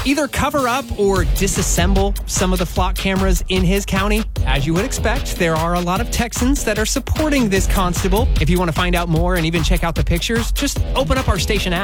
either cover up or disassemble some of the flock cameras in his county. As you would expect, there are a lot of Texans that are supporting this constable. If you want to find out more and even check out the pictures, just open up our station app.